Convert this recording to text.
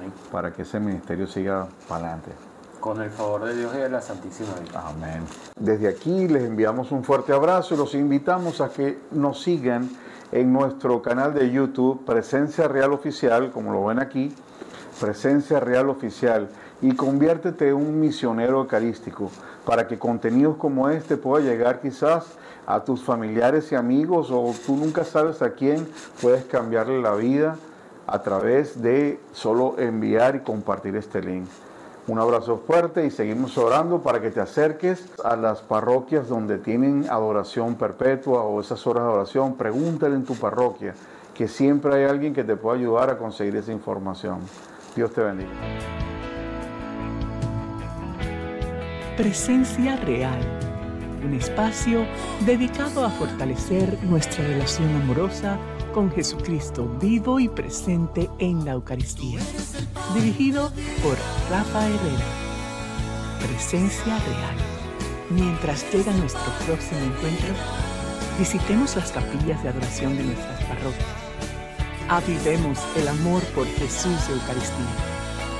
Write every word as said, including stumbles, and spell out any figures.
para que ese ministerio siga para adelante. Con el favor de Dios y de la Santísima Virgen. Amén. Desde aquí les enviamos un fuerte abrazo y los invitamos a que nos sigan en nuestro canal de YouTube, Presencia Real Oficial, como lo ven aquí, Presencia Real Oficial, y conviértete en un misionero eucarístico para que contenidos como este pueda llegar quizás a tus familiares y amigos, o tú nunca sabes a quién puedes cambiarle la vida a través de solo enviar y compartir este link. Un abrazo fuerte y seguimos orando para que te acerques a las parroquias donde tienen adoración perpetua o esas horas de oración. Pregúntale en tu parroquia, que siempre hay alguien que te pueda ayudar a conseguir esa información. Dios te bendiga. Presencia Real, un espacio dedicado a fortalecer nuestra relación amorosa con Jesucristo vivo y presente en la Eucaristía. Dirigido por Rafa Herrera. Presencia Real. Mientras llega nuestro próximo encuentro, visitemos las capillas de adoración de nuestras parroquias. Avivemos el amor por Jesús Eucaristía.